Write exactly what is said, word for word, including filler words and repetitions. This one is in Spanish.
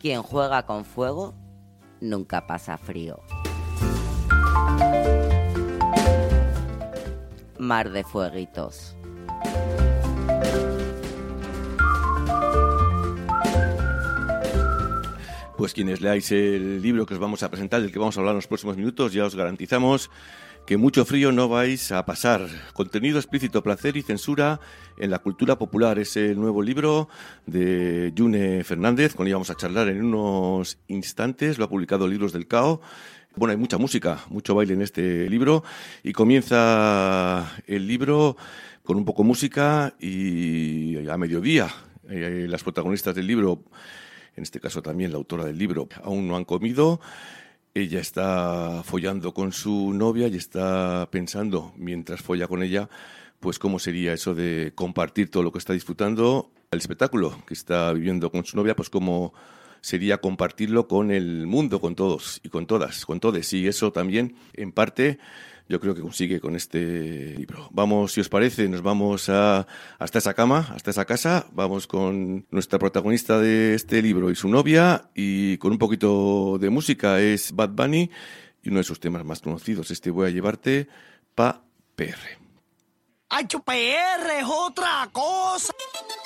Quien juega con fuego nunca pasa frío. Mar de fueguitos. Pues quienes leáis el libro que os vamos a presentar, del que vamos a hablar en los próximos minutos, ya os garantizamos que mucho frío no vais a pasar. Contenido explícito, placer y censura en la cultura popular. Es el nuevo libro de June Fernández, con el que vamos a charlar en unos instantes. Lo ha publicado Libros del Cao. Bueno, hay mucha música, mucho baile en este libro. Y comienza el libro con un poco de música y a mediodía. Eh, las protagonistas del libro, en este caso también la autora del libro, aún no han comido. Ella está follando con su novia y está pensando, mientras folla con ella, pues cómo sería eso de compartir todo lo que está disfrutando, el espectáculo que está viviendo con su novia, pues cómo sería compartirlo con el mundo, con todos y con todas, con todes. Y eso también, en parte, yo creo que consigue con este libro. Vamos, si os parece, nos vamos a, hasta esa cama, hasta esa casa. Vamos con nuestra protagonista de este libro y su novia, y con un poquito de música. Es Bad Bunny y uno de sus temas más conocidos, este Voy a llevarte pa' P R. ¡Ay, P R es otra cosa!